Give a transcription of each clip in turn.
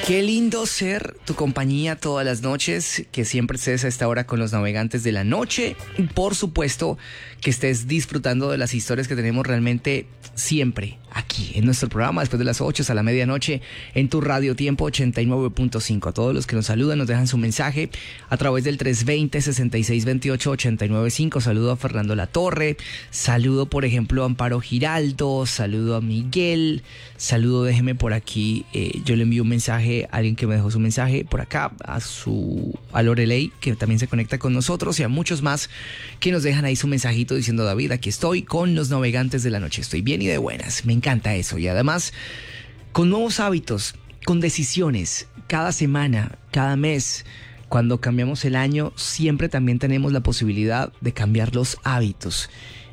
Qué lindo ser tu compañía todas las noches, que siempre estés a esta hora con los navegantes de la noche. Y por supuesto que estés disfrutando de las historias que tenemos realmente siempre aquí en nuestro programa, después de las 8 hasta la medianoche, en tu Radio Tiempo 89.5. A todos los que nos saludan, nos dejan su mensaje a través del 320-6628-895. Saludo a Fernando Latorre, saludo por ejemplo a Amparo Giraldo, saludo a Miguel, saludo, déjeme por aquí, yo le envío un mensaje a alguien que me dejó su mensaje por acá, a Lorelei, que también se conecta con nosotros, y a muchos más que nos dejan ahí su mensajito diciendo: David, aquí estoy con los navegantes de la noche, estoy bien y de buenas. Me encanta eso, y además con nuevos hábitos, con decisiones, cada semana, cada mes. Cuando cambiamos el año, siempre también tenemos la posibilidad de cambiar los hábitos,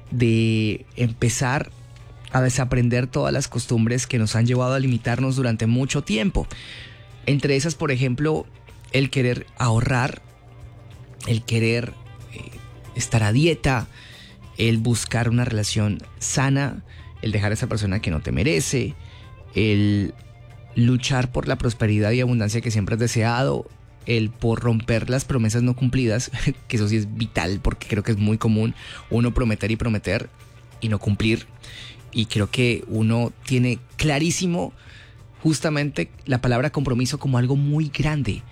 de empezar a desaprender todas las costumbres que nos han llevado a limitarnos durante mucho tiempo. Entre esas, por ejemplo, el querer ahorrar, el querer estar a dieta, el buscar una relación sana, el dejar a esa persona que no te merece, el luchar por la prosperidad y abundancia que siempre has deseado, el por romper las promesas no cumplidas, que eso sí es vital, porque creo que es muy común uno prometer y no cumplir. Y creo que uno tiene clarísimo justamente la palabra compromiso como algo muy grande,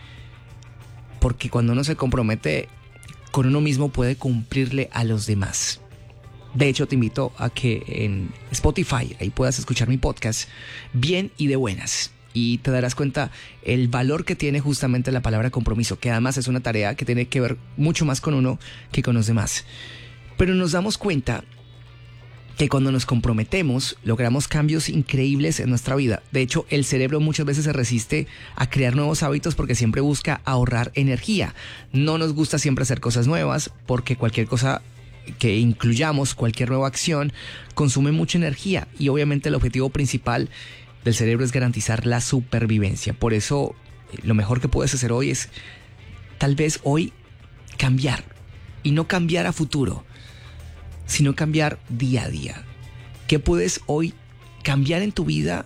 porque cuando uno se compromete con uno mismo puede cumplirle a los demás. De hecho, te invito a que en Spotify ahí puedas escuchar mi podcast Bien y de Buenas, y te darás cuenta el valor que tiene justamente la palabra compromiso, que además es una tarea que tiene que ver mucho más con uno que con los demás. Pero nos damos cuenta que cuando nos comprometemos logramos cambios increíbles en nuestra vida. De hecho, el cerebro muchas veces se resiste a crear nuevos hábitos porque siempre busca ahorrar energía. No nos gusta siempre hacer cosas nuevas porque cualquier cosa que incluyamos, cualquier nueva acción, consume mucha energía, y obviamente el objetivo principal del cerebro es garantizar la supervivencia. Por eso lo mejor que puedes hacer hoy es tal vez hoy cambiar, y no cambiar a futuro, sino cambiar día a día. ¿Qué puedes hoy cambiar en tu vida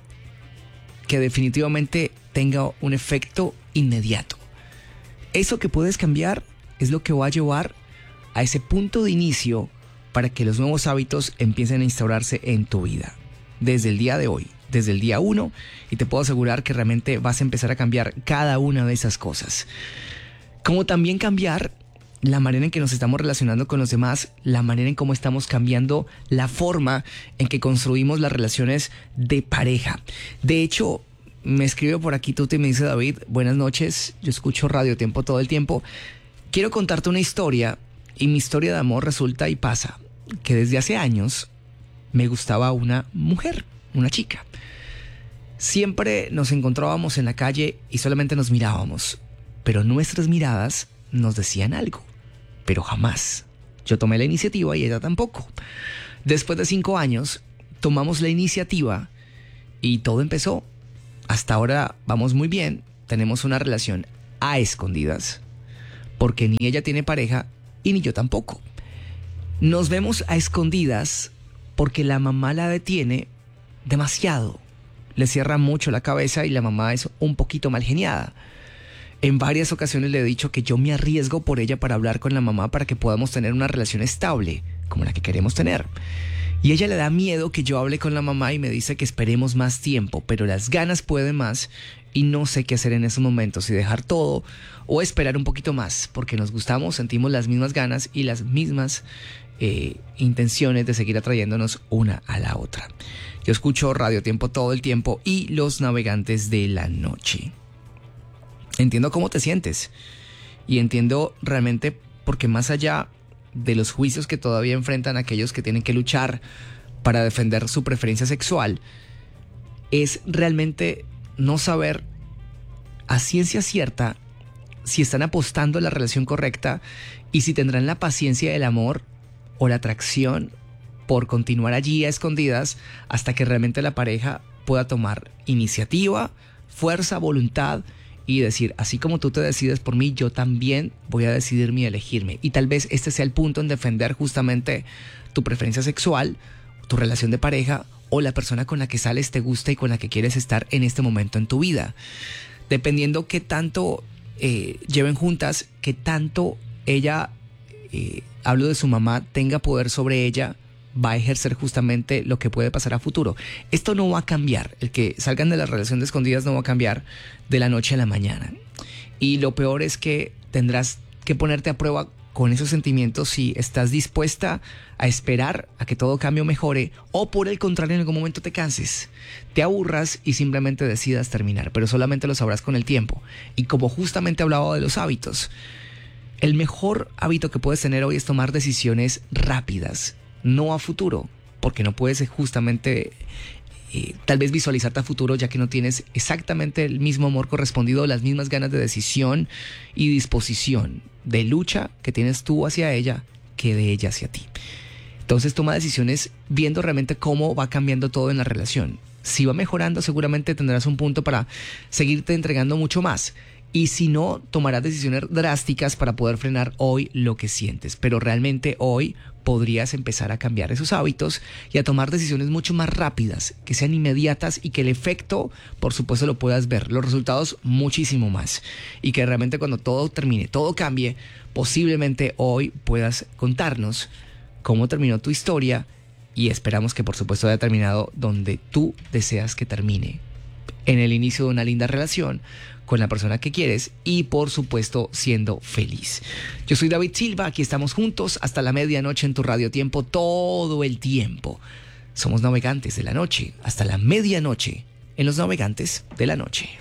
que definitivamente tenga un efecto inmediato? Eso que puedes cambiar es lo que va a llevar a ese punto de inicio para que los nuevos hábitos empiecen a instaurarse en tu vida. Desde el día de hoy, desde el día 1, y te puedo asegurar que realmente vas a empezar a cambiar cada una de esas cosas. Como también cambiar la manera en que nos estamos relacionando con los demás, la manera en cómo estamos cambiando la forma en que construimos las relaciones de pareja. De hecho, me escribe por aquí Tuti y me dice: David, buenas noches, yo escucho Radio Tiempo todo el tiempo. Quiero contarte una historia, y mi historia de amor resulta y pasa que desde hace años me gustaba una mujer, una chica. Siempre nos encontrábamos en la calle y solamente nos mirábamos, pero nuestras miradas nos decían algo. Pero jamás yo tomé la iniciativa y ella tampoco. Después de 5 años tomamos la iniciativa y todo empezó. Hasta ahora vamos muy bien, tenemos una relación a escondidas, porque ni ella tiene pareja y ni yo tampoco. Nos vemos a escondidas porque la mamá la detiene demasiado, le cierra mucho la cabeza y la mamá es un poquito mal geniada. En varias ocasiones le he dicho que yo me arriesgo por ella para hablar con la mamá para que podamos tener una relación estable, como la que queremos tener. Y ella le da miedo que yo hable con la mamá y me dice que esperemos más tiempo, pero las ganas pueden más y no sé qué hacer en esos momentos, si dejar todo o esperar un poquito más, porque nos gustamos, sentimos las mismas ganas y las mismas intenciones de seguir atrayéndonos una a la otra. Yo escucho Radio Tiempo todo el tiempo y los navegantes de la noche. Entiendo cómo te sientes y entiendo realmente, porque más allá de los juicios que todavía enfrentan aquellos que tienen que luchar para defender su preferencia sexual, es realmente no saber a ciencia cierta si están apostando a la relación correcta y si tendrán la paciencia del amor o la atracción por continuar allí a escondidas hasta que realmente la pareja pueda tomar iniciativa, fuerza, voluntad y decir: así como tú te decides por mí, yo también voy a decidirme y elegirme. Y tal vez este sea el punto en defender justamente tu preferencia sexual, tu relación de pareja o la persona con la que sales te gusta y con la que quieres estar en este momento en tu vida. Dependiendo qué tanto lleven juntas, qué tanto ella, hablo de su mamá, tenga poder sobre ella, va a ejercer justamente lo que puede pasar a futuro. Esto no va a cambiar. El que salgan de la relación de escondidas no va a cambiar de la noche a la mañana. Y lo peor es que tendrás que ponerte a prueba con esos sentimientos si estás dispuesta a esperar a que todo cambie o mejore, o por el contrario en algún momento te canses, te aburras y simplemente decidas terminar, pero solamente lo sabrás con el tiempo. Y como justamente hablaba de los hábitos, el mejor hábito que puedes tener hoy es tomar decisiones rápidas, no a futuro, porque no puedes justamente tal vez visualizarte a futuro, ya que no tienes exactamente el mismo amor correspondido, las mismas ganas de decisión y disposición de lucha que tienes tú hacia ella que de ella hacia ti. Entonces toma decisiones viendo realmente cómo va cambiando todo en la relación. Si va mejorando, seguramente tendrás un punto para seguirte entregando mucho más. Y si no, tomarás decisiones drásticas para poder frenar hoy lo que sientes. Pero realmente hoy podrías empezar a cambiar esos hábitos y a tomar decisiones mucho más rápidas, que sean inmediatas y que el efecto, por supuesto, lo puedas ver. Los resultados muchísimo más. Y que realmente cuando todo termine, todo cambie, posiblemente hoy puedas contarnos cómo terminó tu historia y esperamos que por supuesto haya terminado donde tú deseas que termine. En el inicio de una linda relación con la persona que quieres y por supuesto siendo feliz. Yo soy David Silva, aquí estamos juntos hasta la medianoche en tu Radio Tiempo, todo el tiempo. Somos navegantes de la noche hasta la medianoche en los navegantes de la noche.